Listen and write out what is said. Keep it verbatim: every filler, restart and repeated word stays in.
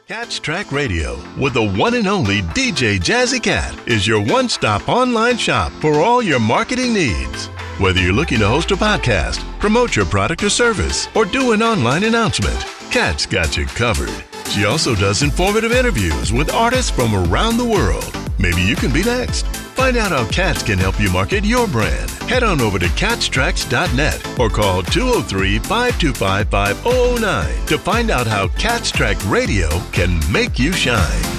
Cat's Track Radio with the one and only D J Jazzy Cat is your one-stop online shop for all your marketing needs. Whether you're looking to host a podcast, promote your product or service, or do an online announcement, Cat's got you covered. She also does informative interviews with artists from around the world. Maybe you can be next. Find out how Cats can help you market your brand. Head on over to cats tracks dot net or call two oh three, five two five, five oh oh nine to find out how Cat's Track Radio can make you shine.